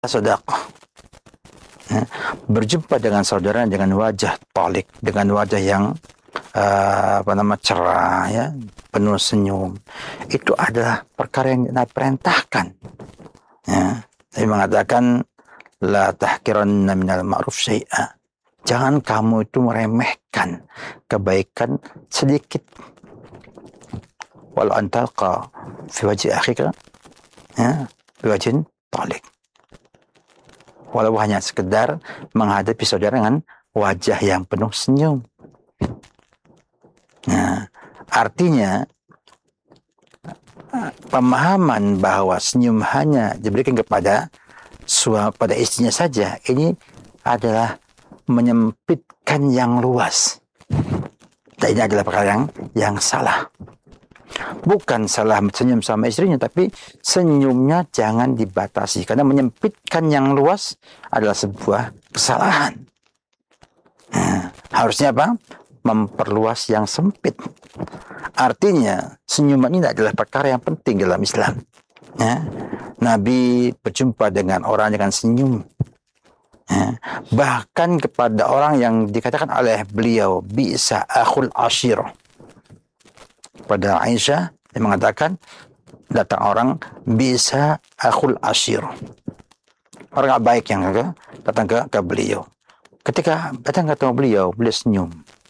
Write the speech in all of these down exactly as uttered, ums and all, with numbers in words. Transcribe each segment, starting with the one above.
sedekah. Ya, berjumpa dengan saudara dengan wajah talik, dengan wajah yang uh, apa nama cerah, ya, penuh senyum, itu adalah perkara yang Nabi perintahkan. Ya, Nabi mengatakan la tahkiranna minal ma'ruf syai'a. Jangan kamu itu meremehkan kebaikan sedikit. Walau antalqa fi wajhi akhika, ya, fi wajhin talik. Walau hanya sekedar menghadapi saudara dengan wajah yang penuh senyum. Nah, artinya pemahaman bahwa senyum hanya diberikan kepada suami, pada istrinya saja, ini adalah menyempitkan yang luas. Dan ini adalah perkara yang, yang salah. Bukan salah senyum sama istrinya, tapi senyumnya jangan dibatasi. Karena menyempitkan yang luas adalah sebuah kesalahan. Nah, harusnya apa? Memperluas yang sempit. Artinya, senyuman ini adalah perkara yang penting dalam Islam. Ya. Nabi berjumpa dengan orang dengan senyum. Ya. Bahkan kepada orang yang dikatakan oleh beliau, bisa akhul ashir. Pada Aisyah, dia mengatakan, datang orang, bisa akhul ashir. Orang gak baik yang ke, datang ke, ke beliau. Ketika datang ke beliau, beliau senyum.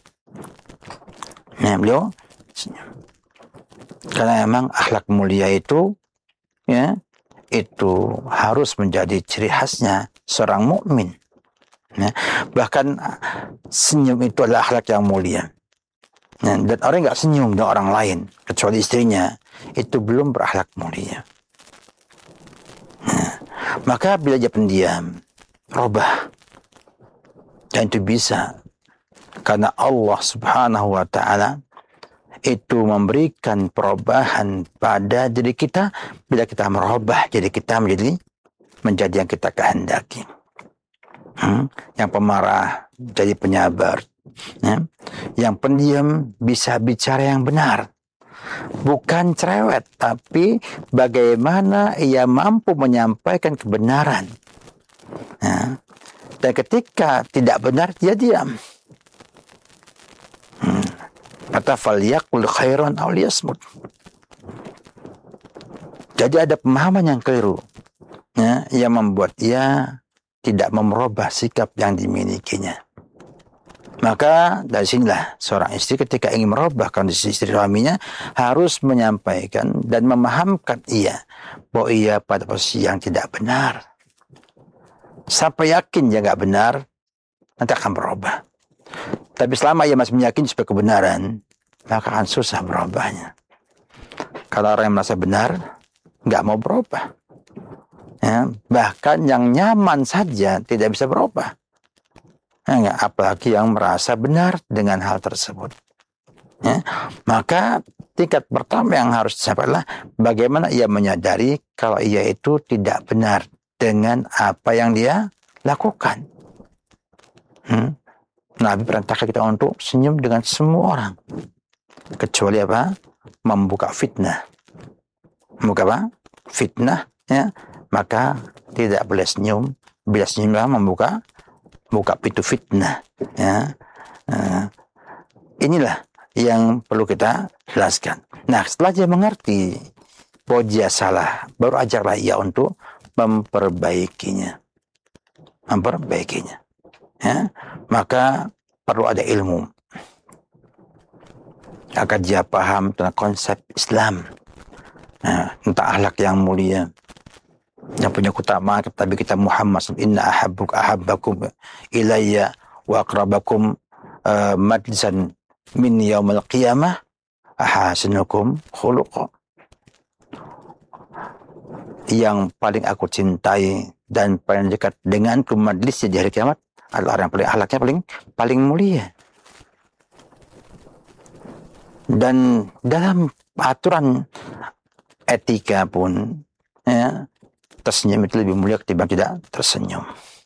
Nah, beliau senyum. Karena memang akhlak mulia itu, ya, itu harus menjadi ciri khasnya seorang mukmin. Ya. Bahkan senyum itu adalah akhlak yang mulia. Ya, dan orang yang nggak senyum dengan orang lain kecuali istrinya, itu belum berakhlak mulia. Ya. Maka bila dia pendiam, robah, dan itu bisa karena Allah Subhanahu wa Ta'ala itu memberikan perubahan pada diri kita bila kita merubah jadi kita menjadi menjadi yang kita kehendaki. Hmm? Yang pemarah jadi penyabar, ya? Yang pendiam bisa bicara yang benar, bukan cerewet, tapi bagaimana ia mampu menyampaikan kebenaran, ya? Dan ketika tidak benar dia diam. Hmm. Kata falyaqul khairan aw liyasmut. Jadi ada pemahaman yang keliru, ya, yang membuat ia tidak merubah sikap yang dimilikinya. Maka dari sinilah seorang istri ketika ingin merubah kondisi istri suaminya harus menyampaikan dan memahamkan ia bahwa ia pada posisi yang tidak benar. Sampai yakin dia nggak benar, nanti akan berubah. Tapi selama ia masih meyakini sebuah kebenaran, maka akan susah berubahnya. Kalau orang yang merasa benar, nggak mau berubah. Ya, bahkan yang nyaman saja tidak bisa berubah. Ya, apalagi yang merasa benar dengan hal tersebut. Ya, maka tingkat pertama yang harus disampaikan adalah bagaimana ia menyadari kalau ia itu tidak benar dengan apa yang dia lakukan. Hmm? Nabi perintahkan kita untuk senyum dengan semua orang. Kecuali apa? Membuka fitnah. Membuka apa? Fitnah, ya. Maka tidak boleh senyum. Bila senyumlah membuka buka pintu fitnah, ya. Nah, inilah yang perlu kita jelaskan. Nah, setelah dia mengerti bahwa dia salah, baru ajarlah ia untuk memperbaikinya. Memperbaikinya. Ya. Maka perlu ada ilmu agar dia paham tentang konsep Islam, nah, tentang akhlak yang mulia yang punya keutamaan kata kita Muhammad, inna ahabbuk ahabbakum ilayya wa aqrabakum uh, majlisan min yaumil qiyamah ahasinukum khuluqa. Yang paling aku cintai dan paling dekat denganku majlisnya di hari kiamat adalah orang yang paling akhlaknya paling paling mulia. Dan dalam aturan etika pun, ya, tersenyum itu lebih mulia ketimbang tidak tersenyum.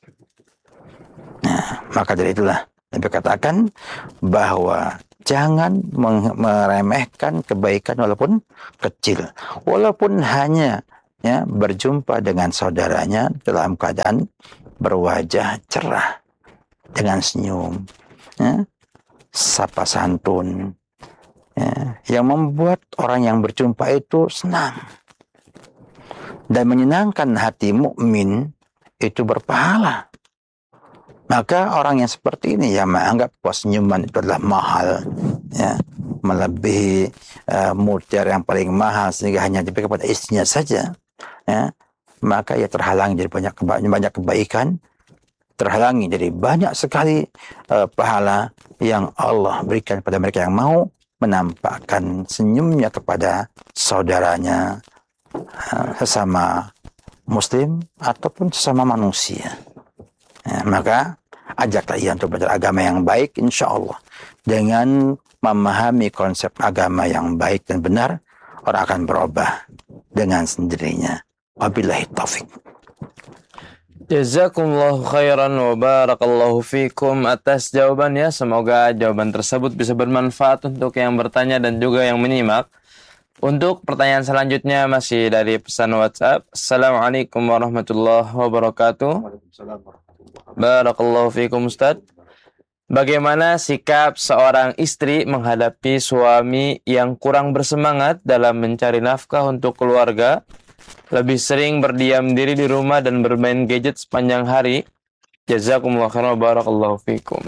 Nah, maka dari itulah Nabi katakan bahwa jangan meremehkan kebaikan walaupun kecil, walaupun hanya, ya, berjumpa dengan saudaranya dalam keadaan berwajah cerah dengan senyum, ya, sapa santun, ya, yang membuat orang yang berjumpa itu senang dan menyenangkan hati mukmin itu berpahala. Maka orang yang seperti ini yang menganggap bahwa senyuman itu adalah mahal, ya, melebihi uh, mutiara yang paling mahal sehingga hanya diberikan kepada istrinya saja, ya, maka ia terhalang dari banyak keba banyak kebaikan, terhalangi dari banyak sekali uh, pahala yang Allah berikan kepada mereka yang mau menampakkan senyumnya kepada saudaranya, uh, sesama muslim ataupun sesama manusia. Ya, maka ajaklah ia untuk belajar agama yang baik, insya Allah. Dengan memahami konsep agama yang baik dan benar, orang akan berubah dengan sendirinya. Wabillahi taufik. Jazakumullahu khairan wa barakallahu fikum atas jawabannya. Semoga jawaban tersebut bisa bermanfaat untuk yang bertanya dan juga yang menyimak. Untuk pertanyaan selanjutnya masih dari pesan WhatsApp. Assalamualaikum warahmatullahi wabarakatuh. Barakallahu fikum Ustaz. Bagaimana sikap seorang istri menghadapi suami yang kurang bersemangat dalam mencari nafkah untuk keluarga, lebih sering berdiam diri di rumah dan bermain gadget sepanjang hari? Jazakumullah khairan wa barakallahu fikum.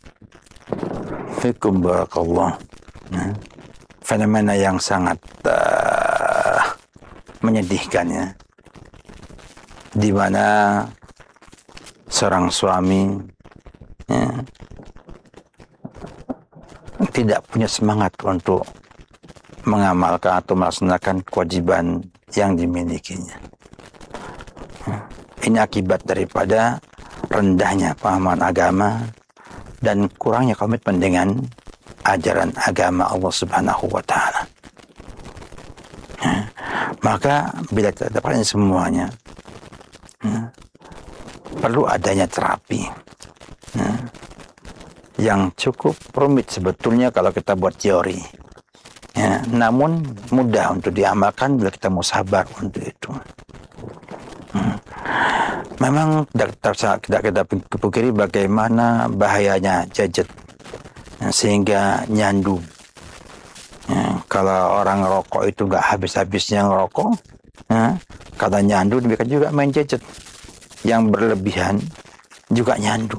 Fikum barakallah. Ya. Fenomena yang sangat uh, menyedihkan, ya, di mana seorang suami, ya, tidak punya semangat untuk mengamalkan atau melaksanakan kewajiban yang dimilikinya. Ini akibat daripada rendahnya pemahaman agama dan kurangnya komitmen dengan ajaran agama Allah Subhanahu wa taala. Ya. Maka bila kita dapatkan semuanya, ya, perlu adanya terapi, ya, yang cukup rumit sebetulnya kalau kita buat teori, ya, namun mudah untuk diamalkan bila kita mau sabar untuk itu. Hmm. Memang tidak kita, kita pikiri bagaimana bahayanya gadget, ya, sehingga nyandu. Ya, kalau orang rokok itu nggak habis-habisnya ngerokok, ya, kata nyandu demikian juga main gadget yang berlebihan juga nyandu,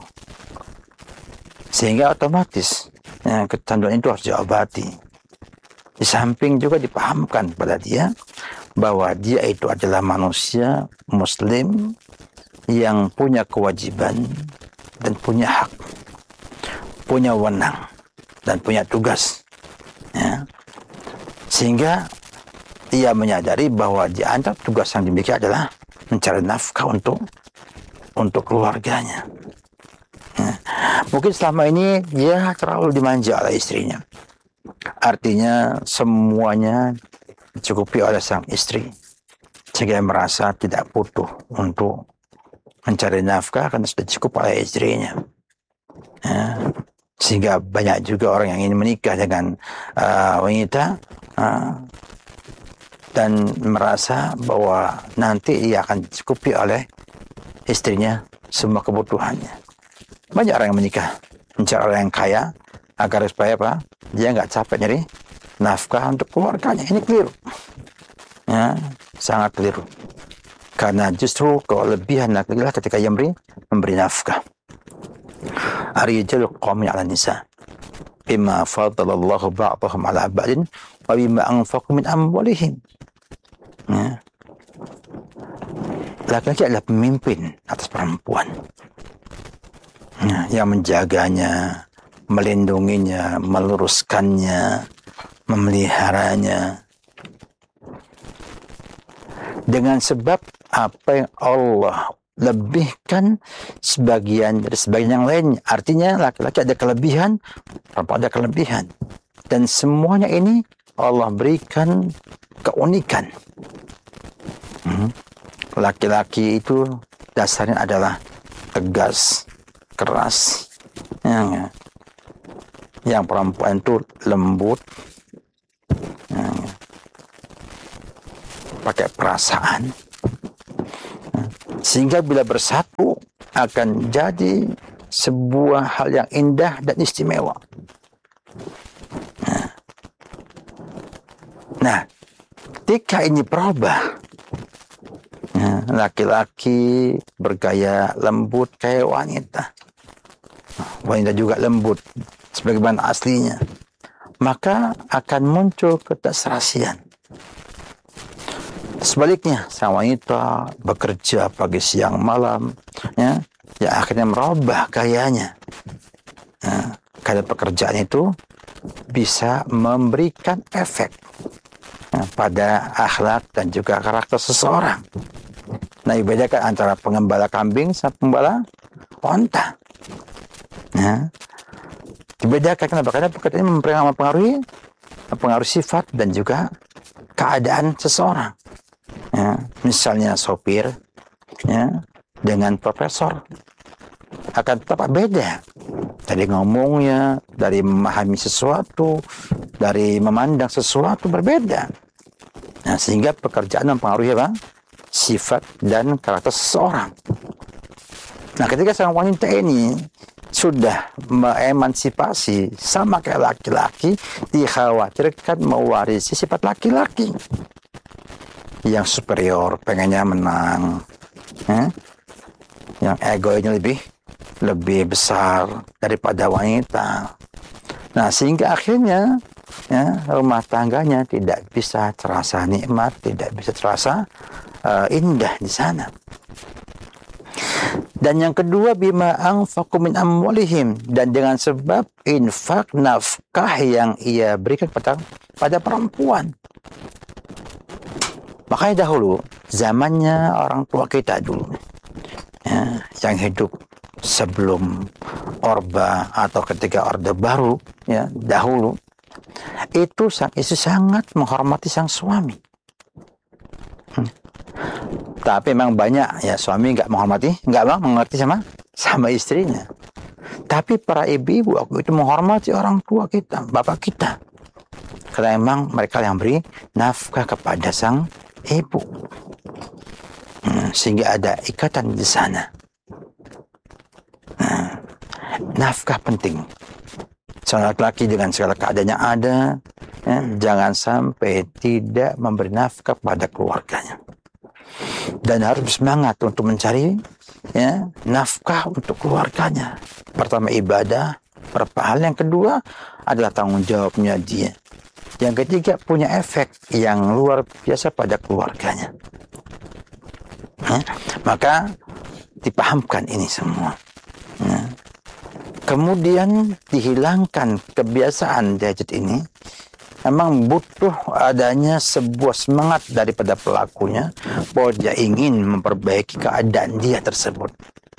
sehingga otomatis, ya, kecanduan itu harus diobati. Di samping juga dipahamkan pada dia bahwa dia itu adalah manusia muslim yang punya kewajiban dan punya hak, punya wewenang dan punya tugas, ya. Sehingga ia menyadari bahwa di antara tugas yang dimiliki adalah mencari nafkah untuk untuk keluarganya. Ya. Mungkin selama ini dia terlalu dimanja oleh istrinya. Artinya semuanya dicukupi oleh sang istri, sehingga merasa tidak butuh untuk mencari nafkah karena sudah cukup oleh istrinya. Ya. Sehingga banyak juga orang yang ingin menikah dengan uh, wanita uh, dan merasa bahwa nanti ia akan dicukupi oleh istrinya semua kebutuhannya. Banyak orang yang menikah mencari orang yang kaya agar supaya apa? Dia nggak capek nyari nafkah untuk keluarganya. Ini keliru, ya, sangat keliru. Karena justru kelebihan laki-laki ketika ia memberi memberi nafkah. Ar-rijalu qawwamun 'ala nisa bima faddalallahu ba'dahum 'ala ba'din wa bima anfaqu min amwalihim. Ya. Laki-laki adalah pemimpin atas perempuan, ya, yang menjaganya, melindunginya, meluruskannya, memeliharanya. Dengan sebab apa yang Allah lebihkan sebagian dari sebagian yang lainnya. Artinya laki-laki ada kelebihan, perempuan ada kelebihan. Dan semuanya ini Allah berikan keunikan. Hmm. Laki-laki itu dasarnya adalah tegas, keras. Ya, yang perempuan itu lembut, ya, pakai perasaan, Sehingga bila bersatu akan jadi sebuah hal yang indah dan istimewa. Nah, nah ketika ini berubah, nah, laki-laki bergaya lembut kayak wanita, wanita juga lembut sebagaimana aslinya, maka akan muncul keterserasian. Sebaliknya, sang wanita bekerja pagi siang malam, ya, ya akhirnya merubah gayanya. Nah, karena pekerjaan itu bisa memberikan efek, ya, pada akhlak dan juga karakter seseorang. Nah, dibedakan antara pengembala kambing sama pengembala onta. Ya. Dibedakan kenapa? Karena pekerjaan ini mempengaruhi, mempengaruhi sifat dan juga keadaan seseorang. Ya, misalnya sopir, ya, dengan profesor akan tetap beda dari ngomongnya, dari memahami sesuatu, dari memandang sesuatu berbeda. Nah, sehingga pekerjaan mempengaruhi apa? Sifat dan karakter seseorang. Nah, ketika sang wanita ini sudah mengemansipasi sama kayak laki-laki, dikhawatirkan mewarisi sifat laki-laki yang superior, pengennya menang, eh? yang egonya lebih lebih besar daripada wanita. Nah, sehingga akhirnya, ya, rumah tangganya tidak bisa terasa nikmat, tidak bisa terasa uh, indah di sana. Dan yang kedua, bima anfaqu min amwalihim, dan dengan sebab infak nafkah yang ia berikan pada pada perempuan. Makanya dahulu, zamannya orang tua kita dulu, ya, yang hidup sebelum Orba atau ketika Orde Baru, ya, dahulu, itu sang istri sangat menghormati sang suami. Hmm. Tapi memang banyak ya suami nggak menghormati, nggak bang mengerti sama sama istrinya. Tapi para ibu-ibu waktu itu menghormati orang tua kita, bapak kita, karena memang mereka yang beri nafkah kepada sang ibu, hmm, sehingga ada ikatan di sana. Nah, nafkah penting. Seorang laki-laki dengan segala keadaannya ada, ya, jangan sampai tidak memberi nafkah pada keluarganya. Dan harus bersemangat untuk mencari, ya, nafkah untuk keluarganya. Pertama ibadah, berpahala. Yang kedua adalah tanggung jawabnya dia. Yang ketiga punya efek yang luar biasa pada keluarganya. Ya, maka dipahamkan ini semua. Ya. Kemudian dihilangkan kebiasaan gadget ini. Memang butuh adanya sebuah semangat daripada pelakunya bahwa dia ingin memperbaiki keadaan dia tersebut.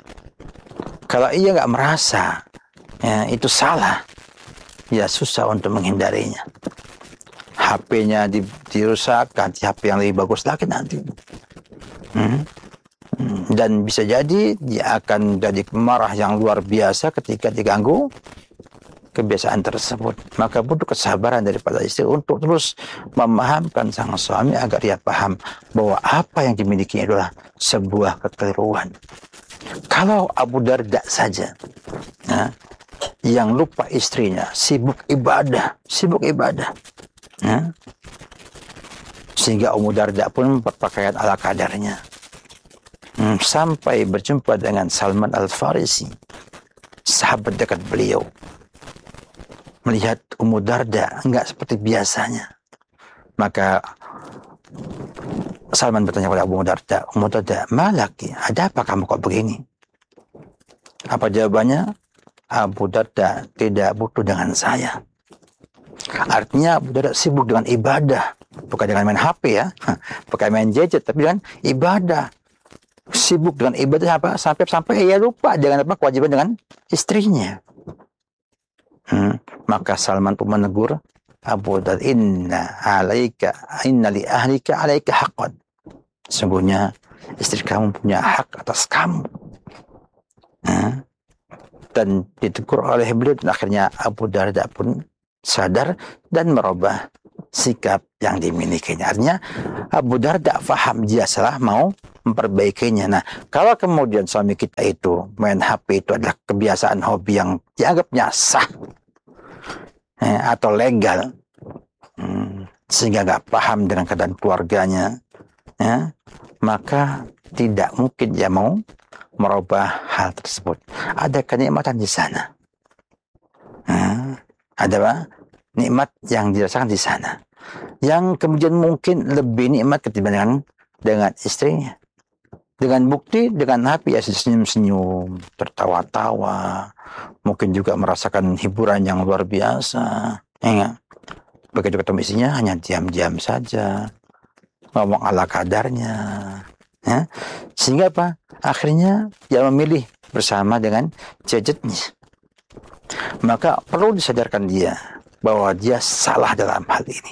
Kalau ia nggak merasa, ya, itu salah, ya susah untuk menghindarinya. H P-nya di, dirusak, ganti H P yang lebih bagus lagi nanti. Hmm? Dan bisa jadi dia akan jadi marah yang luar biasa ketika diganggu kebiasaan tersebut. Maka butuh kesabaran daripada istri untuk terus memahamkan sang suami agar dia paham bahwa apa yang dimiliki adalah sebuah kekeliruan. Kalau Abu Darda saja, ya, yang lupa istrinya, sibuk ibadah, sibuk ibadah, ya, sehingga Ummu Darda pun berpakaian ala kadarnya, hmm, sampai berjumpa dengan Salman Al-Farisi, sahabat dekat beliau. Melihat Ummu Darda enggak seperti biasanya, maka Salman bertanya kepada Ummu Darda, Ummu Darda, malaki, ada apa kamu kok begini? Apa jawabannya? Abu Darda tidak butuh dengan saya. Artinya Abu Darda sibuk dengan ibadah, bukan dengan main H P, ya, bukan main gadget, tapi dengan ibadah. Sibuk dengan ibadah apa? Sampai-sampai ia lupa dengan apa kewajiban dengan istrinya. Hmm, maka Salman pun menegur Abu Darda, inna alaika inna li ahlika alaika haqqan. Sungguhnya istri kamu punya hak atas kamu. Hmm. Dan ditegur oleh beliau, dan akhirnya Abu Darda pun sadar dan merubah sikap yang dimilikinya. Artinya Abu Darda faham dia salah, mau memperbaikinya. Nah, kalau kemudian suami kita itu main H P itu adalah kebiasaan hobi yang dianggapnya sah eh, atau legal, hmm, sehingga nggak paham dengan keadaan keluarganya, ya, maka tidak mungkin dia mau merubah hal tersebut. Ada kenikmatan di sana. Hmm, ada apa? Nikmat yang dirasakan di sana. Yang kemudian mungkin lebih nikmat ketimbang dengan istrinya. Dengan bukti, dengan H P ya senyum-senyum, tertawa-tawa, mungkin juga merasakan hiburan yang luar biasa. Ya, begitu ketemu istrinya hanya diam-diam saja, ngomong ala kadarnya. Ya. Sehingga apa? Akhirnya dia memilih bersama dengan gadgetnya. Maka perlu disadarkan dia bahwa dia salah dalam hal ini.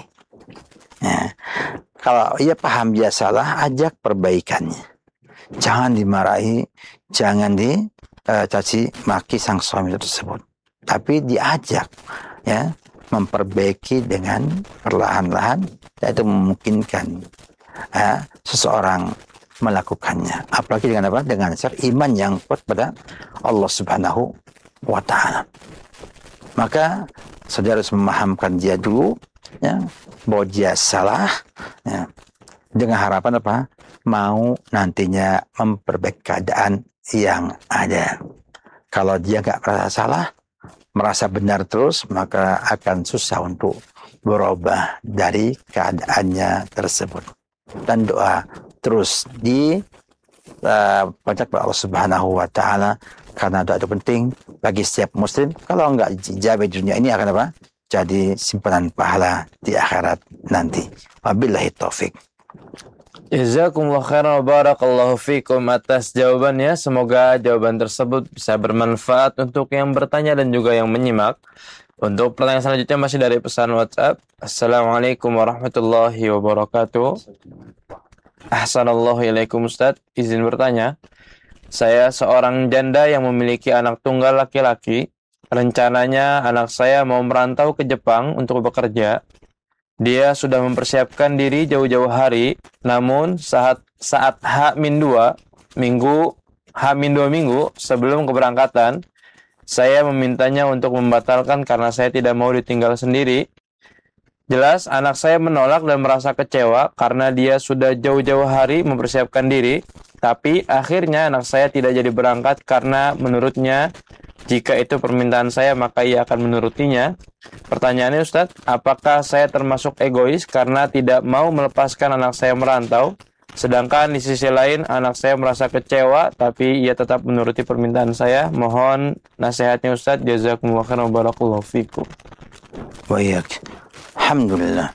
Ya. Kalau ia paham dia salah, ajak perbaikannya. Jangan dimarahi, jangan dicaci uh, maki sang suami tersebut. Tapi diajak, ya, memperbaiki dengan perlahan-lahan, dan itu memungkinkan uh, seseorang melakukannya. Apalagi dengan apa? Dengan dasar iman yang kuat pada Allah Subhanahu wa Ta'ala. Maka saudara harus memahamkan dia dulu, ya, bahwa dia salah, ya, dengan harapan apa? Mau nantinya memperbaiki keadaan yang ada. Kalau dia nggak merasa salah, merasa benar terus, maka akan susah untuk berubah dari keadaannya tersebut. Dan doa terus di uh, banyak kepada Allah Subhanahu wa Ta'ala, karena doa itu penting bagi setiap muslim. Kalau nggak dijawab di dunia ini akan apa? Jadi simpanan pahala di akhirat nanti. Wabillahi taufik. Jazakumullah khairan wa barakallahu fikum atas jawabannya. Semoga jawaban tersebut bisa bermanfaat untuk yang bertanya dan juga yang menyimak. Untuk pertanyaan selanjutnya masih dari pesan WhatsApp. Assalamualaikum warahmatullahi wabarakatuh. Ahsanallahu ilaikum Ustaz. Izin bertanya. Saya seorang janda yang memiliki anak tunggal laki-laki. Rencananya anak saya mau merantau ke Jepang untuk bekerja. Dia sudah mempersiapkan diri jauh-jauh hari, namun saat saat H dua minggu H dua minggu sebelum keberangkatan, saya memintanya untuk membatalkan karena saya tidak mau ditinggal sendiri. Jelas anak saya menolak dan merasa kecewa karena dia sudah jauh-jauh hari mempersiapkan diri, tapi akhirnya anak saya tidak jadi berangkat karena menurutnya jika itu permintaan saya maka ia akan menurutinya. Pertanyaannya Ustadz, apakah saya termasuk egois karena tidak mau melepaskan anak saya merantau, sedangkan di sisi lain anak saya merasa kecewa tapi ia tetap menuruti permintaan saya? Mohon nasihatnya Ustadz. Jazakumullah khairan wa barakallahu fikum. Wa iyyak. Alhamdulillah.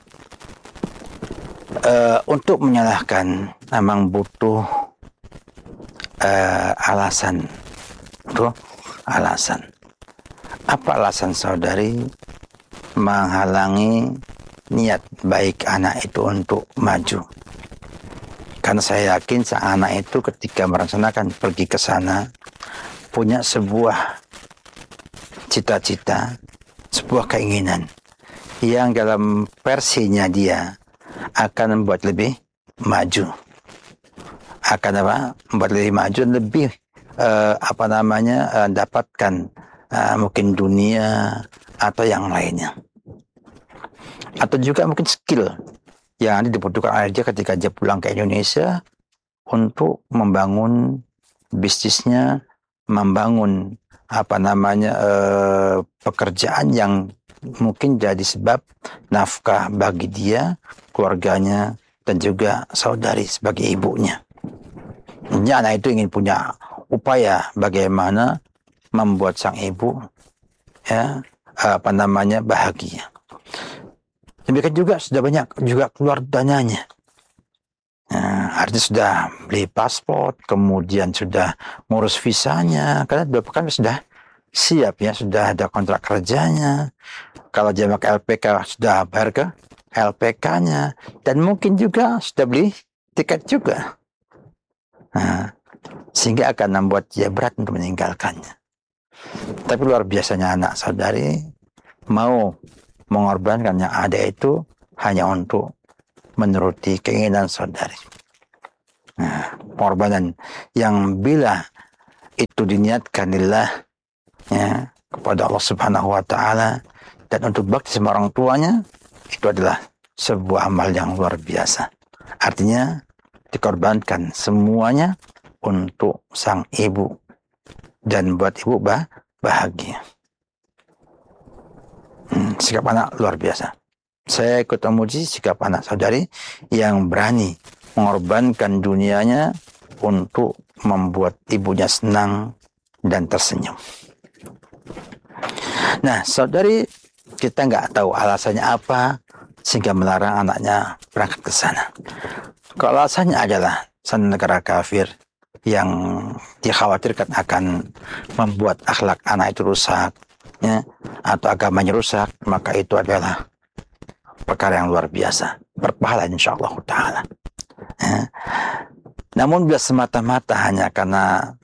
Uh, untuk menyalahkan memang butuh uh, alasan. Butuh alasan. Apa alasan saudari menghalangi niat baik anak itu untuk maju? Karena saya yakin sang anak itu ketika merencanakan pergi ke sana punya sebuah cita-cita, sebuah keinginan yang dalam versinya dia akan membuat lebih maju. Akan apa? Membuat lebih maju, lebih uh, apa namanya uh, dapatkan uh, mungkin dunia atau yang lainnya. Atau juga mungkin skill yang nanti dibutuhkan oleh dia ketika dia pulang ke Indonesia untuk membangun bisnisnya, membangun apa namanya uh, pekerjaan yang mungkin jadi sebab nafkah bagi dia, keluarganya, dan juga saudari sebagai ibunya. Jadi anak itu ingin punya upaya bagaimana membuat sang ibu, ya, apa namanya, bahagia. Demikian juga sudah banyak juga keluar dananya. Nah, artinya sudah beli paspor, kemudian sudah ngurus visanya, karena dua pekan sudah siap ya, sudah ada kontrak kerjanya. Kalau dia pakai L P K sudah bayar ke L P K-nya, dan mungkin juga sudah beli tiket juga. Nah, sehingga akan membuat dia berat untuk meninggalkannya. Tapi luar biasanya anak saudari mau mengorbankan yang ada itu hanya untuk menuruti keinginan saudari. Nah, pengorbanan yang bila itu diniatkan lillah, ya, kepada Allah Subhanahu wa taala dan untuk bakti sama orang tuanya, itu adalah sebuah amal yang luar biasa. Artinya dikorbankan semuanya untuk sang ibu dan buat ibu bah bahagia. Hmm, sikap anak luar biasa. Saya ikut memuji sikap anak saudari yang berani mengorbankan dunianya untuk membuat ibunya senang dan tersenyum. Nah, saudari, kita nggak tahu alasannya apa sehingga melarang anaknya berangkat ke sana. Kalau alasannya adalah sana negara kafir yang dikhawatirkan akan membuat akhlak anak itu rusak, ya, atau agamanya rusak, maka itu adalah perkara yang luar biasa, berpahala insyaallah ta'ala. Ya. Namun bila semata-mata hanya karena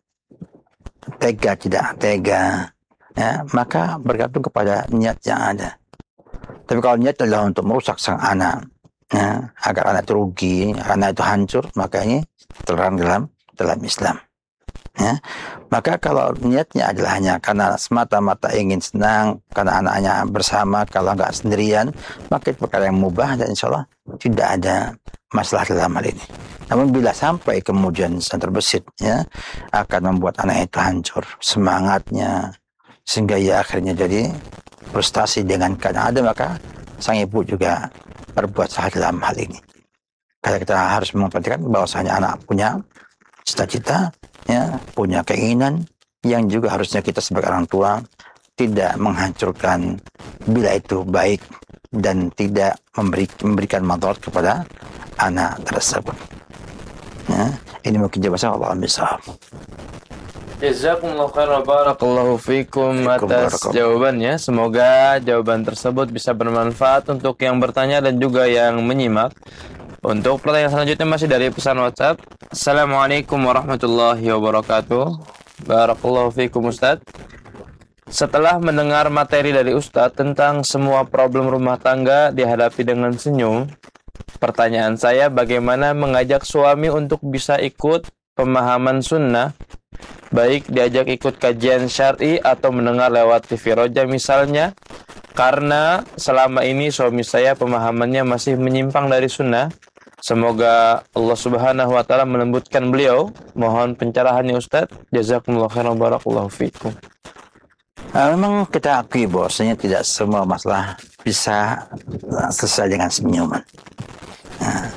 tega tidak tega, ya, maka bergantung kepada niat yang ada. Tapi kalau niat adalah untuk merusak sang anak, ya, agar anak itu rugi, anak itu hancur, maka ini terlarang dalam dalam Islam. Ya. Maka kalau niatnya adalah hanya karena semata-mata ingin senang, karena anaknya bersama, kalau nggak sendirian, maka itu perkara yang mubah dan insya Allah tidak ada masalah dalam hal ini. Namun bila sampai kemudian terbesit, ya, akan membuat anak itu hancur semangatnya, sehingga ia akhirnya jadi frustasi dengan keadaan ada, maka sang ibu juga berbuat salah dalam hal ini. Karena kita harus memperhatikan bahwasanya anak punya cita-cita, ya, punya keinginan yang juga harusnya kita sebagai orang tua tidak menghancurkan bila itu baik dan tidak memberi, memberikan madarat kepada anak tersebut. Ya, ini mungkin jawaban Allah misal. Jazakumullah khairan wa barakallahu fikum atas jawabannya. Semoga jawaban tersebut bisa bermanfaat untuk yang bertanya dan juga yang menyimak. Untuk pertanyaan selanjutnya masih dari pesan WhatsApp. Assalamualaikum warahmatullahi wabarakatuh. Barakallahu fikum Ustaz. Setelah mendengar materi dari Ustaz tentang semua problem rumah tangga dihadapi dengan senyum, pertanyaan saya bagaimana mengajak suami untuk bisa ikut pemahaman sunnah, baik diajak ikut kajian syar'i atau mendengar lewat T V Roja misalnya, karena selama ini suami saya pemahamannya masih menyimpang dari sunnah. Semoga Allah Subhanahu wa taala melembutkan beliau. Mohon pencerahannya Ustaz. Jazakumullah khairan barakallahu fikum. Nah, memang kita akui bahwasanya tidak semua masalah bisa selesai dengan senyuman. Nah,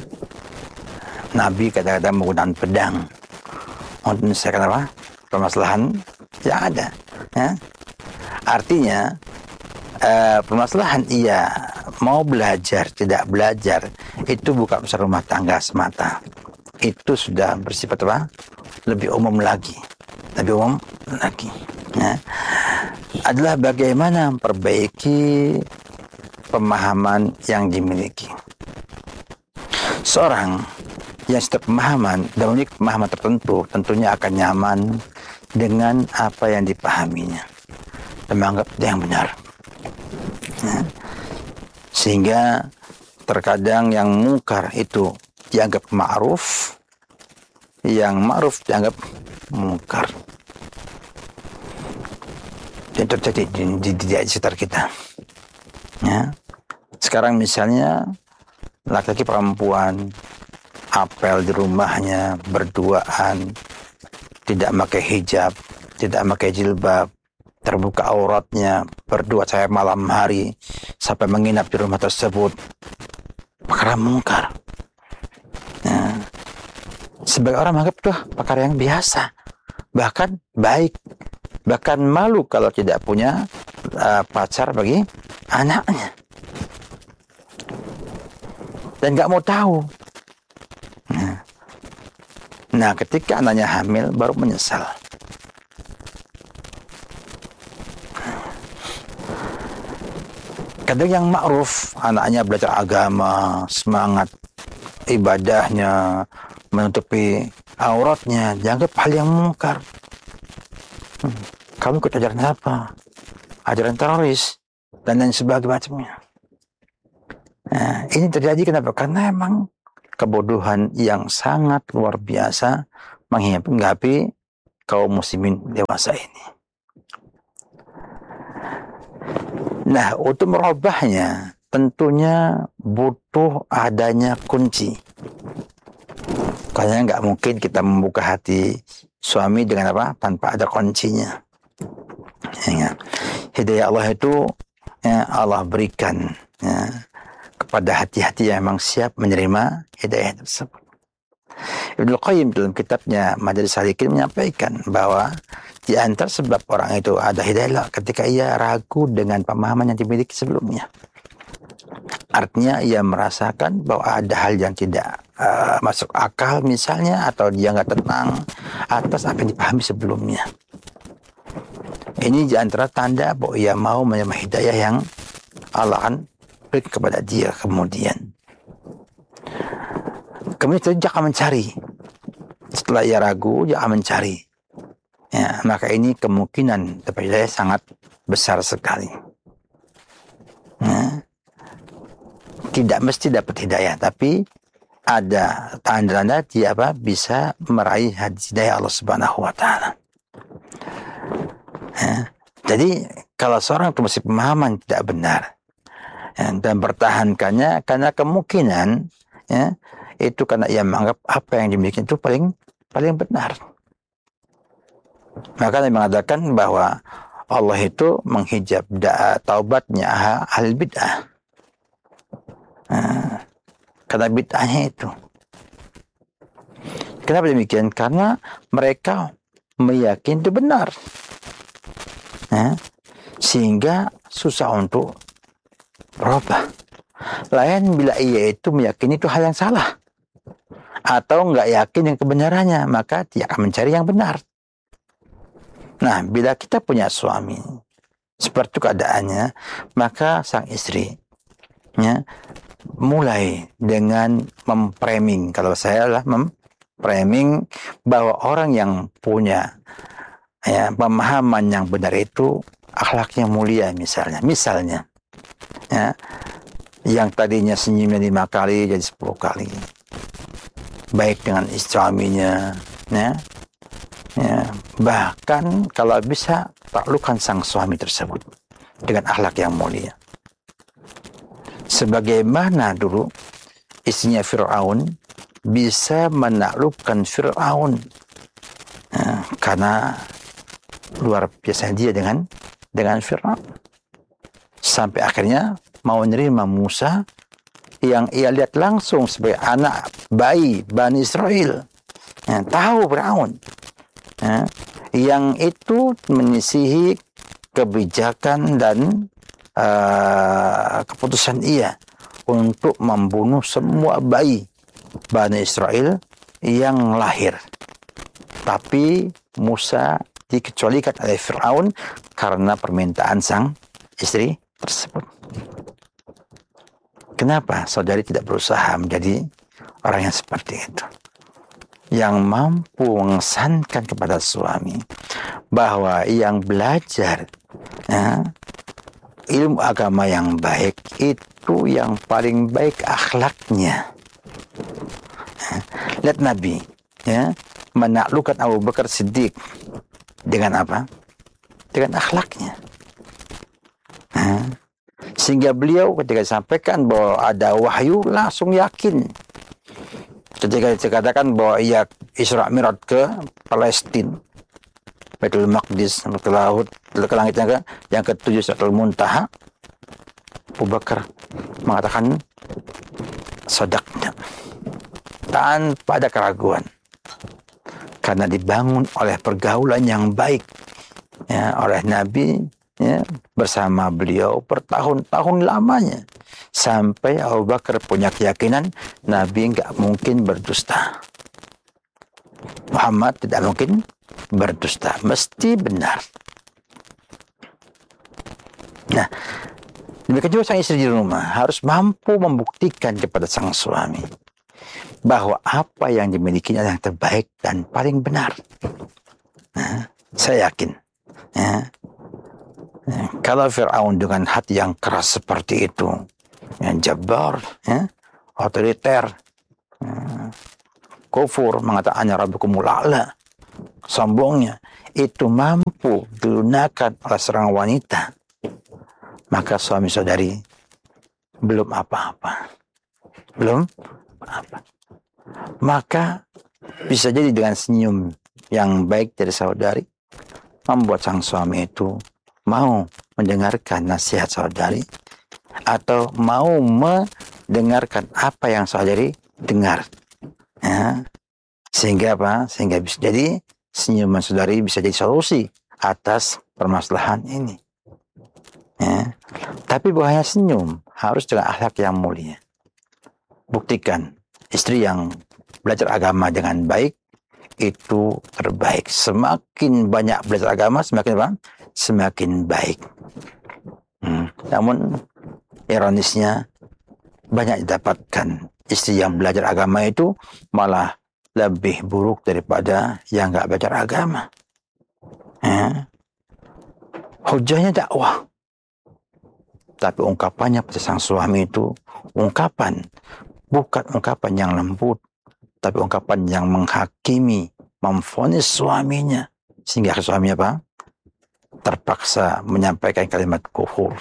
Nabi kadang-kadang menggunakan pedang untuk menyelesaikan apa? Permasalahan yang ada. Ya. Artinya Uh, permasalahan ia mau belajar tidak belajar itu bukan urusan rumah tangga semata, itu sudah bersifat apa? Lebih umum lagi, lebih umum lagi. Ya. Adalah bagaimana memperbaiki pemahaman yang dimiliki. Seorang yang setiap pemahaman dan memiliki pemahaman tertentu tentunya akan nyaman dengan apa yang dipahaminya dan menganggap itu yang benar. Ya. Sehingga terkadang yang mungkar itu dianggap ma'ruf, yang ma'ruf dianggap mungkar. Dan terjadi di, di, di, di sekitar kita. Ya. Sekarang misalnya laki-laki perempuan apel di rumahnya berduaan, tidak pakai hijab, tidak pakai jilbab, terbuka auratnya, berdua saya malam hari sampai menginap di rumah tersebut, perkara mungkar. Ya. Sebagai orang menganggap itu perkara yang biasa, bahkan baik, bahkan malu kalau tidak punya uh, pacar bagi anaknya, dan nggak mau tahu. Nah, nah ketika anaknya hamil baru menyesal. Kadang yang ma'ruf, anaknya belajar agama, semangat ibadahnya, menutupi auratnya, dianggap hal yang mungkar. Hmm, kamu ikut ajaran apa? Ajaran teroris, dan lain sebagainya. Nah, ini terjadi kenapa? Karena emang kebodohan yang sangat luar biasa menghinggapi kaum muslimin dewasa ini. Nah, untuk merubahnya tentunya butuh adanya kunci. Karena nggak mungkin kita membuka hati suami dengan apa? Tanpa ada kuncinya. Ya, hidayah Allah itu ya, Allah berikan ya, kepada hati-hati yang memang siap menerima hidayah tersebut. Ibnu Qayyim dalam kitabnya Madaris Salikin menyampaikan bahwa di antara sebab orang itu ada hidayah ketika ia ragu dengan pemahaman yang dimiliki sebelumnya. Artinya ia merasakan bahwa ada hal yang tidak uh, masuk akal misalnya, atau dia nggak tenang atas apa yang dipahami sebelumnya. Ini di antara tanda bahwa ia mau menerima hidayah yang Allah akan berikan kepada dia kemudian. Kemudian dia akan mencari. Setelah ia ragu, dia akan mencari. Ya, maka ini kemungkinan dapat hidayah sangat besar sekali. Ya. Tidak mesti dapat hidayah, tapi ada tanda-tanda dia apa bisa meraih hidayah Allah Subhanahu wa taala. Ya. Jadi kalau seorang itu masih pemahaman tidak benar ya, dan bertahankannya karena kemungkinan ya, itu karena ia menganggap apa yang dimiliki itu paling paling benar. Maka Nabi mengatakan bahwa Allah itu menghijab da, taubatnya ahli bid'ah. Nah, karena bid'ahnya itu. Kenapa demikian? Karena mereka meyakini itu benar. Nah, sehingga susah untuk berubah. Lain bila ia itu meyakini itu hal yang salah. Atau nggak yakin yang kebenarannya, maka dia akan mencari yang benar. Nah, bila kita punya suami seperti itu keadaannya, maka sang istri ya, mulai dengan memframing, kalau saya adalah memframing bahwa orang yang punya ya, pemahaman yang benar itu akhlaknya mulia misalnya. Misalnya, ya, yang tadinya senyumnya lima kali jadi sepuluh kali. Baik dengan suaminya, ya. Ya, bahkan kalau bisa taklukkan sang suami tersebut dengan akhlak yang mulia. Sebagaimana dulu istrinya Fir'aun bisa menaklukkan Fir'aun ya, karena luar biasa dia dengan dengan Fir'aun. Sampai akhirnya mau menerima Musa yang ia lihat langsung sebagai anak bayi Bani Israel. Ya, tahu Fir'aun. Ya, yang itu menyisihi kebijakan dan uh, keputusan ia untuk membunuh semua bayi Bani Israel yang lahir. Tapi Musa dikecualikan oleh Fir'aun karena permintaan sang istri tersebut. Kenapa saudari tidak berusaha menjadi orang yang seperti itu? Yang mampu mengesankan kepada suami bahwa yang belajar ya, ilmu agama yang baik itu yang paling baik akhlaknya. Ya, lihat Nabi ya, menaklukkan Abu Bakar Siddiq dengan apa? Dengan akhlaknya. Ya, sehingga beliau ketika disampaikan bahwa ada wahyu langsung yakin. Ketika dikatakan bahwa ia Isra Mi'raj ke Palestina, Baitul Maqdis, ke laut, ke langit yang, ke, yang ketujuh Sidratul Muntaha, Abu Bakar mengatakan sadaqna tanpa ada keraguan, karena dibangun oleh pergaulan yang baik ya, oleh Nabi ya, bersama beliau bertahun-tahun lamanya. Sampai Abu Bakar punya keyakinan Nabi nggak mungkin berdusta. Muhammad tidak mungkin berdusta, mesti benar. Nah, demikian juga sang istri di rumah harus mampu membuktikan kepada sang suami bahwa apa yang dimilikinya yang terbaik dan paling benar. Nah, saya yakin. Ya, ya, kalau Fir'aun dengan hati yang keras seperti itu, yang jabar, ya, otoriter, kufur, mengatakan ana rabbukumul a'la, sombongnya, itu mampu dilunakan oleh seorang wanita, maka suami saudari belum apa-apa. Belum apa. Maka bisa jadi dengan senyum yang baik dari saudari membuat sang suami itu mau mendengarkan nasihat saudari atau mau mendengarkan apa yang saudari dengar. Ya. Sehingga apa? Sehingga bisa jadi senyuman saudari bisa jadi solusi atas permasalahan ini. Ya. Tapi bukan hanya senyum, harus dengan akhlak yang mulia. Buktikan istri yang belajar agama dengan baik itu terbaik. Semakin banyak belajar agama, semakin apa? Semakin baik. Hmm. Namun ironisnya banyak didapatkan istri yang belajar agama itu malah lebih buruk daripada yang nggak belajar agama. Ya. Hujahnya dakwah, tapi ungkapannya pada sang suami itu ungkapan bukan ungkapan yang lembut, tapi ungkapan yang menghakimi, memvonis suaminya, sehingga suaminya apa? Terpaksa menyampaikan kalimat kufur.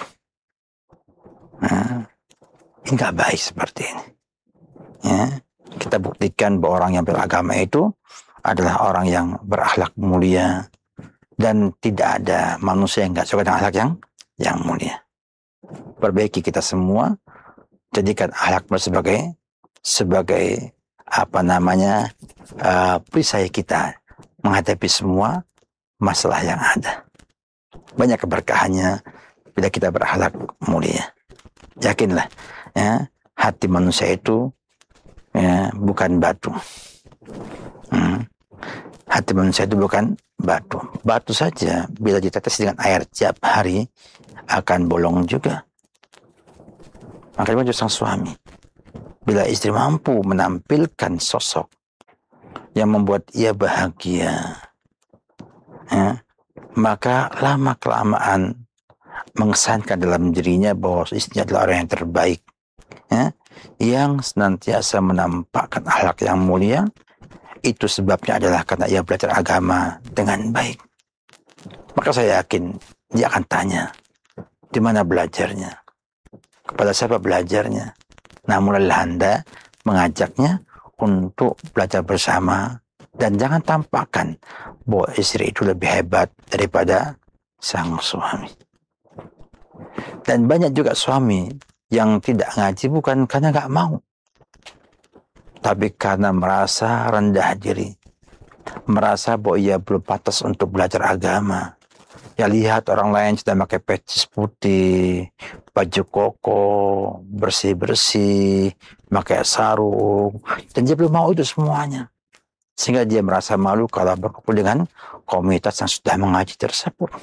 Nah, ini nggak baik seperti ini. Ya, kita buktikan bahwa orang yang beragama itu adalah orang yang berakhlak mulia dan tidak ada manusia yang nggak suka dengan akhlak yang yang mulia. Perbaiki kita semua, jadikan akhlak sebagai sebagai apa namanya uh, perisai kita menghadapi semua masalah yang ada. Banyak keberkahannya bila kita berakhlak mulia. Yakinlah, ya, hati manusia itu ya, bukan batu. Hmm. Hati manusia itu bukan batu. Batu saja bila ditetes dengan air tiap hari akan bolong juga. Makanya itu sang suami, bila istri mampu menampilkan sosok yang membuat ia bahagia, ya, maka lama-kelamaan mengesankan dalam dirinya bahwa istrinya adalah orang yang terbaik, ya, yang senantiasa menampakkan akhlak yang mulia. Itu sebabnya adalah karena ia belajar agama dengan baik. Maka saya yakin dia akan tanya, di mana belajarnya, kepada siapa belajarnya. Nah, mulailah Anda mengajaknya untuk belajar bersama dan jangan tampakkan bahwa istri itu lebih hebat daripada sang suami. Dan banyak juga suami yang tidak ngaji bukan karena nggak mau, tapi karena merasa rendah diri, merasa bahwa ia belum pantas untuk belajar agama. Ya, lihat orang lain sudah pakai pecis putih, baju koko, bersih-bersih, pakai sarung, dan dia belum mau itu semuanya. Sehingga dia merasa malu kalau berkumpul dengan komunitas yang sudah mengaji tersebut.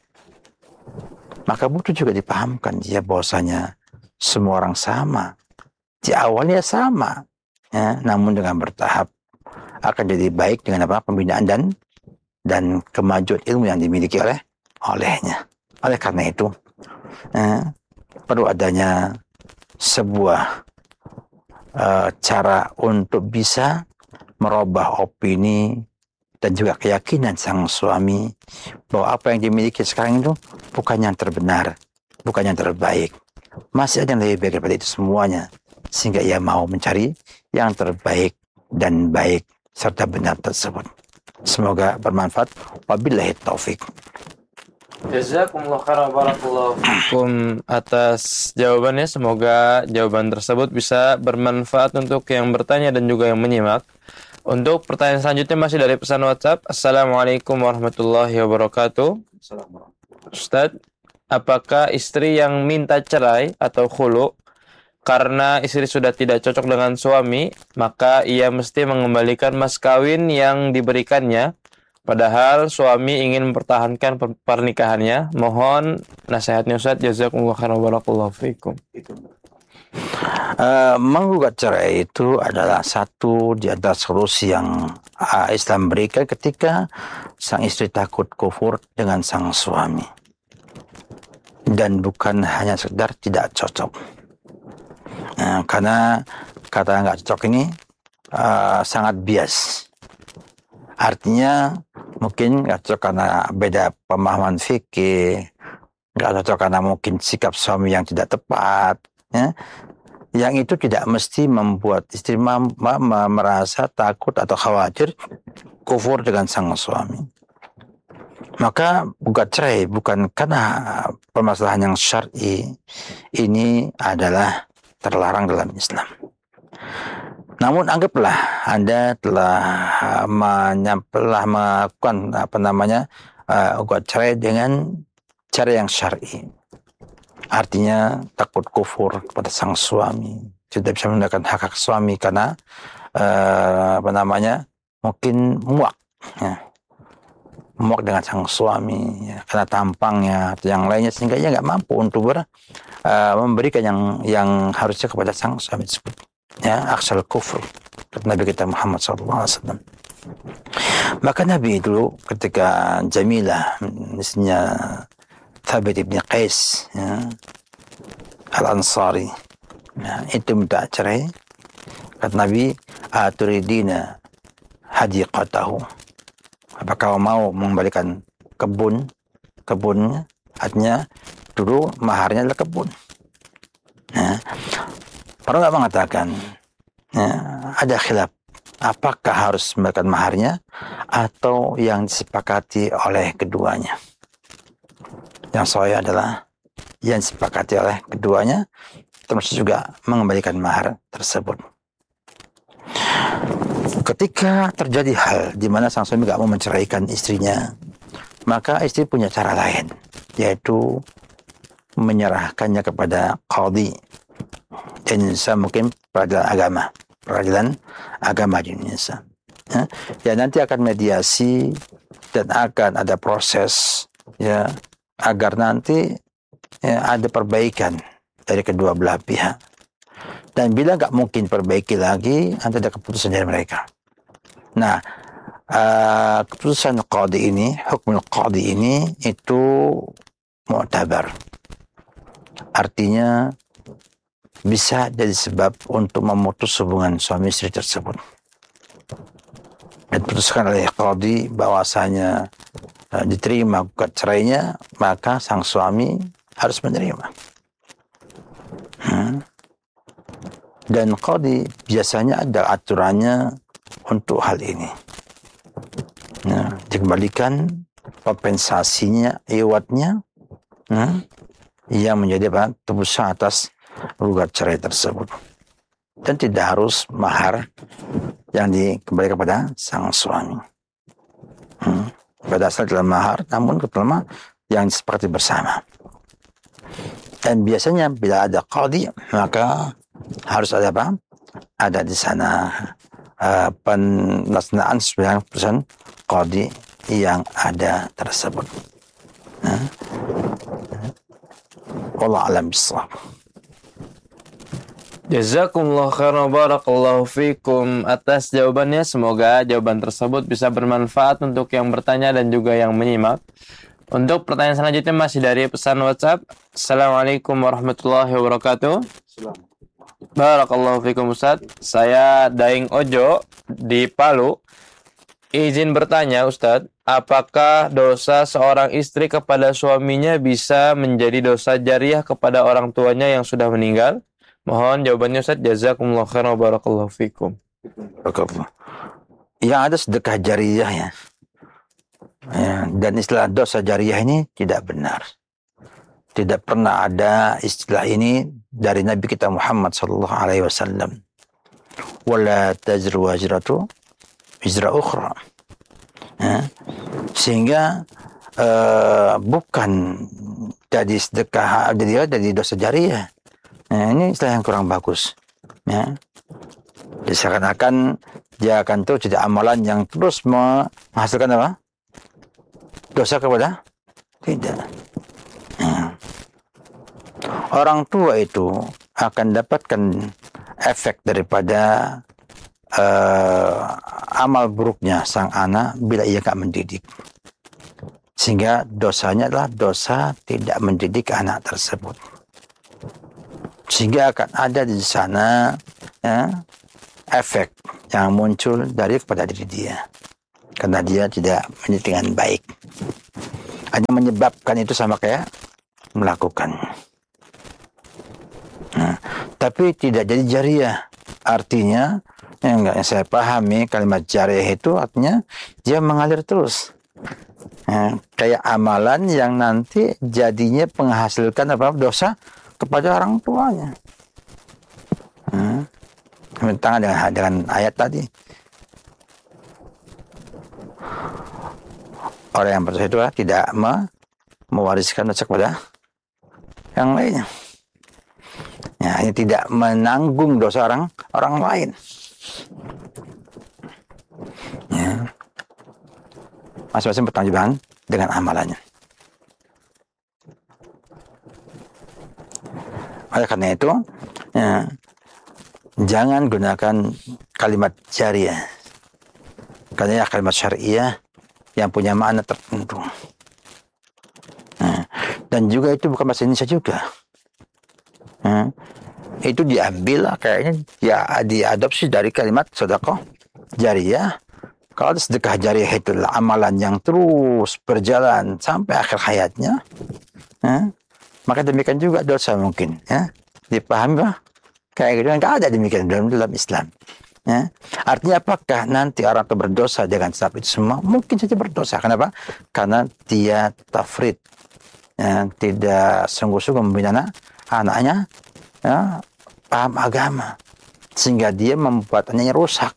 Maka butuh juga dipahamkan dia bahwasanya semua orang sama. Di awalnya sama, ya, namun dengan bertahap akan jadi baik dengan apa? Pembinaan dan dan kemajuan ilmu yang dimiliki oleh olehnya. Oleh karena itu, eh, perlu adanya sebuah eh, cara untuk bisa merubah opini dan juga keyakinan sang suami bahwa apa yang dimiliki sekarang itu bukan yang terbenar, bukan yang terbaik. Masih ada yang lebih baik daripada itu semuanya, sehingga ia mau mencari yang terbaik dan baik serta benar tersebut. Semoga bermanfaat. Wabillahi taufik. Jazakumullah khairan barakallahu fikum atas jawabannya. Semoga jawaban tersebut bisa bermanfaat untuk yang bertanya dan juga yang menyimak. Untuk pertanyaan selanjutnya masih dari pesan WhatsApp. Assalamualaikum warahmatullahi wabarakatuh. Ustadz, apakah istri yang minta cerai atau khulu karena istri sudah tidak cocok dengan suami, maka ia mesti mengembalikan mas kawin yang diberikannya, padahal suami ingin mempertahankan pernikahannya? Mohon nasihatnya Ustadz. Jazakumullah khairan barakallahu fikum. Uh, menggugat cerai itu adalah satu di antara solusi yang uh, Islam berikan ketika sang istri takut kufur dengan sang suami dan bukan hanya sekedar tidak cocok. Uh, karena kata nggak cocok ini uh, sangat bias. Artinya mungkin nggak cocok karena beda pemahaman fikih, nggak cocok karena mungkin sikap suami yang tidak tepat, ya. Yang itu tidak mesti membuat istri ma- ma- ma- merasa takut atau khawatir kufur dengan sang suami. Maka gugat cerai bukan karena permasalahan yang syar'i, ini adalah terlarang dalam Islam. Namun anggaplah Anda telah menyampaikan melakukan apa namanya uh, gugat cerai dengan cara yang syar'i. Artinya takut kufur kepada sang suami, tidak bisa menggunakan hak hak suami karena uh, apa namanya mungkin muak. Ya. Muak dengan sang suami ya, karena tampangnya atau yang lainnya sehingga ia nggak mampu untuk ber, uh, memberikan yang yang harusnya kepada sang suami tersebut. Ya, aksal kufur kata Nabi kita Muhammad shallallahu alaihi wasallam. Maka Nabi dulu ketika Jamilah, misalnya Thabit ibn Qais, ya, Al-Ansari, ya, itu minta cerai. Kata Nabi, aturidina hadiqatahu. Apakah kau mau mengembalikan kebun kebunnya? Artinya dulu maharnya adalah kebun. Ya. Para ulama mengatakan ya, ada khilaf apakah harus memberikan maharnya atau yang disepakati oleh keduanya. Yang sahih adalah yang disepakati oleh keduanya, termasuk juga mengembalikan mahar tersebut. Ketika terjadi hal di mana sang suami tidak mau menceraikan istrinya, maka istri punya cara lain, yaitu menyerahkannya kepada qadhi. Di Indonesia mungkin peradilan agama, peradilan agama di Indonesia. Ya, ya nanti akan mediasi dan akan ada proses ya agar nanti ya, ada perbaikan dari kedua belah pihak. Dan bila nggak mungkin perbaiki lagi, nanti ada keputusan dari mereka. Nah, uh, keputusan qadhi ini, hukum qadhi ini itu mu'tabar. Artinya bisa jadi sebab untuk memutus hubungan suami istri tersebut. Diputuskan oleh qadhi bahwasanya uh, diterima gugat cerainya, maka sang suami harus menerima. Hmm. Dan qadhi biasanya ada aturannya untuk hal ini. Nah, dikembalikan kompensasinya, iwatnya, nah, yang menjadi apa? Tebusan atas gugat cerai tersebut. Dan tidak harus mahar yang dikembalikan kepada sang suami. Hmm. Pada asal dalam mahar, namun keperluan yang disepakati bersama. Dan biasanya bila ada qadhi, maka harus ada apa? Ada di sana uh, pelaksanaan sesuai keputusan qadhi yang ada tersebut. Nah, wallahu a'lam bishawab. Jazakumullah khairan barakallahu fikum atas jawabannya. Semoga jawaban tersebut bisa bermanfaat untuk yang bertanya dan juga yang menyimak. Untuk pertanyaan selanjutnya masih dari pesan WhatsApp. Assalamualaikum warahmatullahi wabarakatuh. Barakallahu fikum Ustaz. Saya Daing Ojo di Palu. Izin bertanya Ustaz, apakah dosa seorang istri kepada suaminya bisa menjadi dosa jariah kepada orang tuanya yang sudah meninggal? Mohon jawabannya Ustaz. Jazakumullah khairan wa barakallahu fikum. Barakallah. Yang ada sedekah jariah ya. Ya, dan istilah dosa jariah ini tidak benar. Tidak pernah ada istilah ini dari Nabi kita Muhammad sallallahu alaihi wasallam. Wala tajru wajratu wizra ukhra. Ya. Sehingga uh, bukan jadi sedekah, jadi jadi dosa jariah. Ya, ini istilah yang kurang bagus. Ya. Seakan-akan dia akan terus jadi amalan yang terus menghasilkan apa? Dosa kepada? Tidak. Ya. Orang tua itu akan dapatkan efek daripada uh, amal buruknya sang anak bila ia tak mendidik. Sehingga dosanya adalah dosa tidak mendidik anak tersebut. Sehingga akan ada di sana ya, efek yang muncul dari kepada diri dia, karena dia tidak mendidik dengan baik. Hanya menyebabkan itu sama kayak melakukan. Nah, tapi tidak jadi jariah. Artinya, yang enggak yang saya pahami kalimat jariah itu artinya dia mengalir terus. Nah, kayak amalan yang nanti jadinya menghasilkan apa dosa kepada orang tuanya. Nah, tangan dengan dengan ayat tadi. Orang yang berdosa itu tidak me, mewariskan dosa kepada yang lainnya. Ya, ini tidak menanggung dosa orang orang lain. Ya. Masing-masing bertanggung dengan amalannya. Oleh karena itu, ya, jangan gunakan kalimat jariah. Karena ya kalimat syariah yang punya makna tertentu. Nah, dan juga itu bukan bahasa Indonesia juga. Nah, itu diambil kayaknya ya diadopsi dari kalimat sedekah jariah. Kalau sedekah jariah itu adalah amalan yang terus berjalan sampai akhir hayatnya, nah, maka demikian juga dosa mungkin. Ya, dipahami bah? Kayak gitu nggak ada demikian dalam dalam Islam. Ya. Artinya apakah nanti orang itu berdosa dengan sebab itu semua? Mungkin saja berdosa. Kenapa? Karena dia tafrid, ya, tidak sungguh-sungguh membina anak, anaknya, ya, paham agama, sehingga dia membuat anaknya rusak.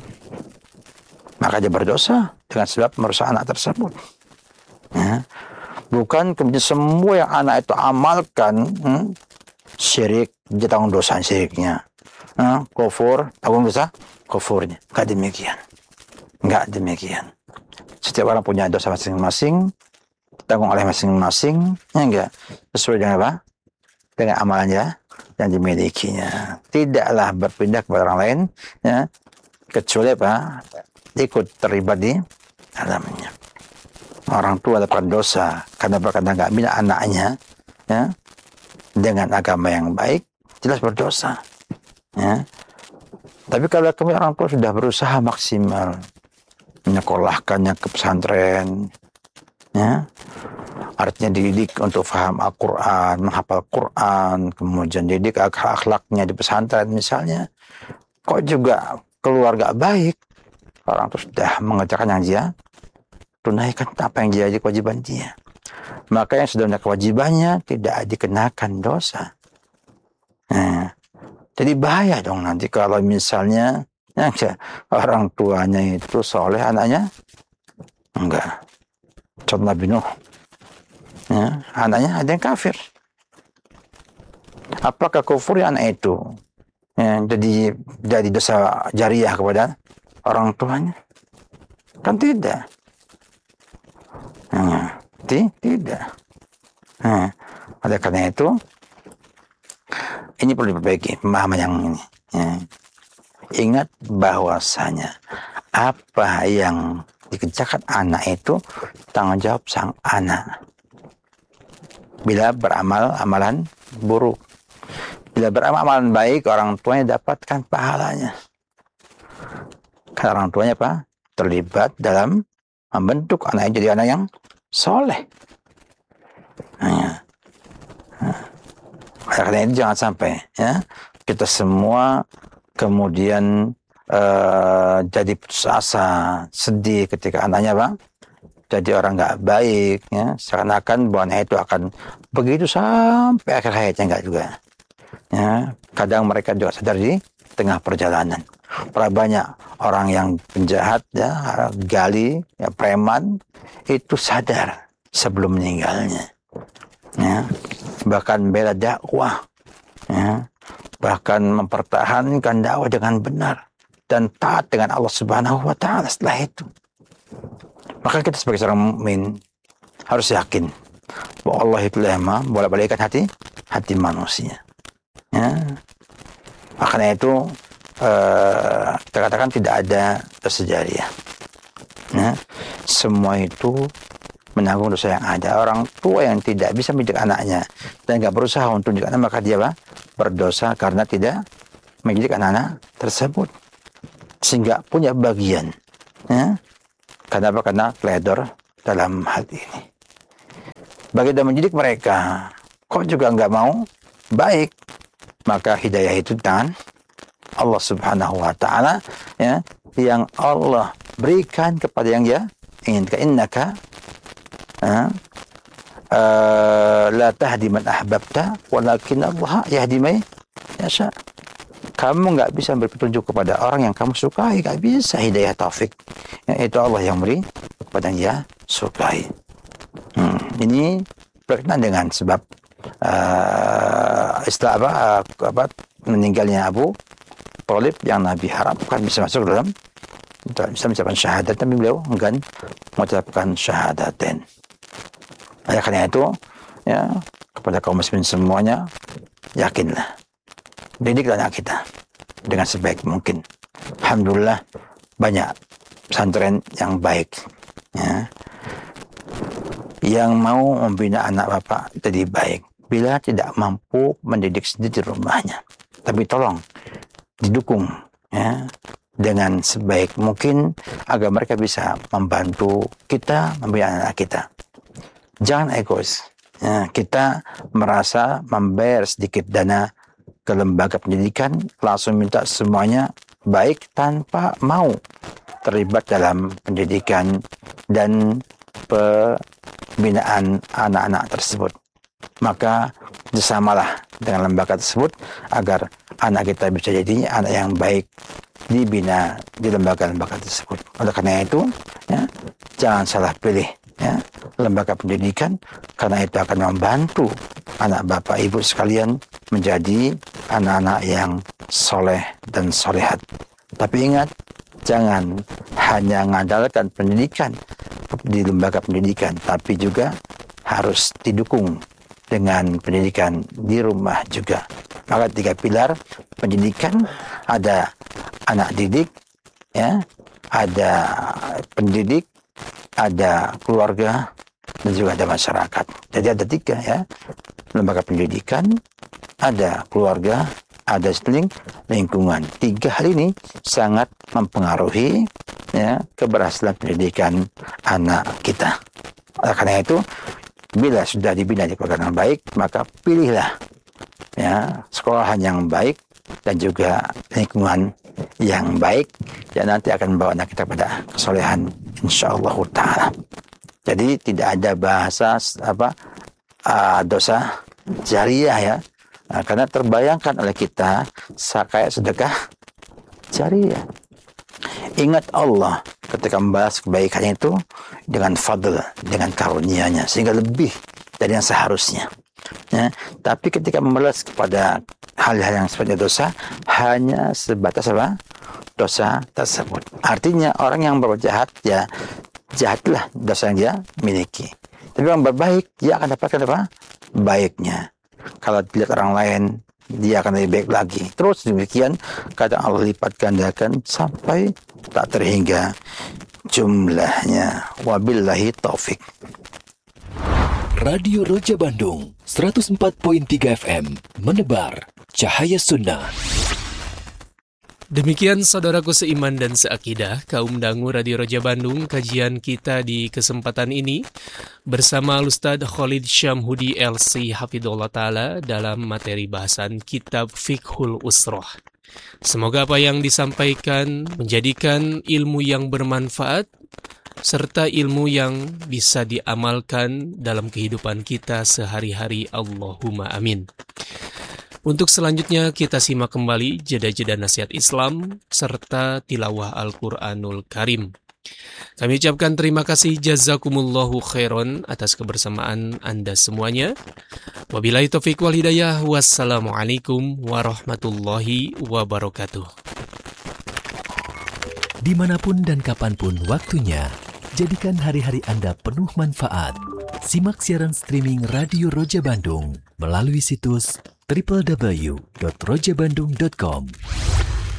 Maka dia berdosa dengan sebab merusak anak tersebut. Ya. Bukan kemudian semua yang anak itu amalkan, hmm, syirik, dia tanggung dosa syiriknya. Uh, kufur, tanggung dosa kufurnya. Enggak demikian. Enggak demikian. Setiap orang punya dosa masing-masing, tanggung oleh masing-masing, ya enggak? Sesuai dengan apa? Dengan amalannya yang dimilikinya. Tidaklah berpindah kepada orang lain, ya, kecuali apa? Ikut terlibat di dalamnya. Orang tua dapat dosa karena karena enggak bina anaknya, ya, dengan agama yang baik, jelas berdosa. Ya. Tapi kalau kami orang tua sudah berusaha maksimal menyekolahkannya ke pesantren, ya, artinya dididik untuk faham Al-Quran, menghafal Quran, kemudian didik akhlak-akhlaknya di pesantren misalnya, kok juga keluarga baik, orang itu sudah mengerjakan yang dia tunaikan apa yang jadi kewajiban dia, maka yang sudah menunaikan kewajibannya tidak dikenakan dosa. Nah, jadi bahaya dong nanti kalau misalnya ya, orang tuanya itu soleh, anaknya enggak. Contoh Nabi Nuh, ya, anaknya ada yang kafir. Apakah kufur anak itu, ya, jadi jadi dosa jariah kepada orang tuanya? Kan tidak. Ya, tidak. Nah, oleh karena itu, ini perlu diperbaiki pemahaman yang ini. Ya. Ingat bahwasanya apa yang dikerjakan anak itu tanggung jawab sang anak. Bila beramal amalan buruk, bila beramal amalan baik, orang tuanya dapatkan pahalanya. Karena orang tuanya apa? Terlibat dalam membentuk anaknya jadi anak yang soleh. Nah, nah. Karena itu jangan sampai, ya, kita semua kemudian uh, jadi putus asa, sedih ketika anaknya apa? Jadi orang nggak baik, ya, seakan-akan bahwa anak itu akan begitu sampai akhir hayatnya, nggak juga. Ya, kadang mereka juga sadar di tengah perjalanan. Berapa banyak orang yang penjahat, ya, gali, ya, preman itu sadar sebelum meninggalnya. Ya, bahkan bela dakwah, ya, bahkan mempertahankan dakwah dengan benar dan taat dengan Allah Subhanahu wa taala setelah itu. Maka kita sebagai seorang mukmin harus yakin bahwa Allah itu lama bolak-balikkan hati hati manusia. Ya. Makanya itu uh, kita katakan tidak ada dosa jariah. Ya. Semua itu menanggung dosa yang ada. Orang tua yang tidak bisa mendidik anaknya dan tidak berusaha untuk mendidik anak, maka dia apa? Berdosa karena tidak mendidik anak-anak tersebut. sehingga punya bagian. Ya. Kenapa? Karena teledor dalam hal ini. Bagaimana mendidik mereka, kok juga nggak mau baik, maka hidayah itu tangan Allah Subhanahu wa taala, ya, yang Allah berikan kepada yang dia inginkan. Innaka uh, uh, la tahdi man ahbabta walakin Allah yahdi man yasha. Kamu nggak bisa beri petunjuk kepada orang yang kamu sukai, nggak bisa. Hidayah taufik, ya, itu Allah yang beri kepada yang dia sukai. Hmm, ini berkenaan dengan sebab uh, istilah apa, uh, apa meninggalnya Abu Thalib yang Nabi harapkan bisa masuk dalam bisa mengucapkan syahadat, tapi beliau enggan mengucapkan syahadatain. Oleh karena itu, ya, kepada kaum muslimin semuanya, yakinlah, didiklah anak kita dengan sebaik mungkin. Alhamdulillah banyak pesantren yang baik, ya, yang mau membina anak bapak jadi baik. Bila tidak mampu mendidik sendiri di rumahnya, tapi tolong didukung, ya, dengan sebaik mungkin agar mereka bisa membantu kita membina anak kita. Jangan egois, ya, kita merasa membayar sedikit dana ke lembaga pendidikan langsung minta semuanya baik tanpa mau terlibat dalam pendidikan dan pembinaan anak-anak tersebut. Maka bersamalah dengan lembaga tersebut agar anak kita bisa jadi anak yang baik dibina di lembaga-lembaga tersebut. Oleh karena itu, ya, jangan salah pilih, ya, lembaga pendidikan, karena itu akan membantu anak bapak ibu sekalian menjadi anak-anak yang soleh dan solehat. Tapi ingat, jangan hanya mengandalkan pendidikan di lembaga pendidikan, tapi juga harus didukung dengan pendidikan di rumah juga. Maka tiga pilar pendidikan, ada anak didik, ya, ada pendidik, ada keluarga, dan juga ada masyarakat. Jadi ada tiga, ya, lembaga pendidikan, ada keluarga, ada seling lingkungan. Tiga hal ini sangat mempengaruhi, ya, keberhasilan pendidikan anak kita. Oleh karena itu, bila sudah dibina di keluarga yang baik, maka pilihlah, ya, sekolahan yang baik dan juga lingkungan yang baik, yang nanti akan membawa anak kita pada kesolehan insyaallah taala. Jadi tidak ada bahasa apa uh, dosa jariah, ya, nah, karena terbayangkan oleh kita kayak sedekah jariah. Ingat Allah ketika membalas kebaikan itu dengan fadl, dengan karunia-Nya, sehingga lebih dari yang seharusnya. Ya, tapi ketika membalas kepada hal-hal yang sifatnya dosa, hanya sebatas apa? Dosa tersebut. Artinya orang yang berbuat jahat, ya jahatlah dosa yang dia miliki. Tapi orang berbaik, dia akan dapatkan apa? Baiknya. Kalau dilihat orang lain, dia akan lebih baik lagi. Terus demikian, kadang Allah lipat gandakan sampai tak terhingga jumlahnya. Wabillahi taufik. Radio Roja Bandung seratus empat koma tiga F M menebar cahaya sunnah. Demikian saudaraku seiman dan seakidah, kaum dangu Radio Roja Bandung, kajian kita di kesempatan ini bersama Ustadz Khalid Syamhudi L C Hafidhullah Ta'ala dalam materi bahasan Kitab Fiqhul Usroh. Semoga apa yang disampaikan menjadikan ilmu yang bermanfaat serta ilmu yang bisa diamalkan dalam kehidupan kita sehari-hari. Allahumma amin. Untuk selanjutnya kita simak kembali jeda-jeda nasihat Islam serta tilawah Al-Quranul Karim. Kami ucapkan terima kasih jazakumullahu khairan atas kebersamaan Anda semuanya. Wabillahi taufiq wal hidayah. Wassalamualaikum warahmatullahi wabarakatuh. Dimanapun dan kapanpun waktunya, jadikan hari-hari Anda penuh manfaat. Simak siaran streaming Radio Roja Bandung melalui situs double-u double-u double-u titik roja bandung titik com.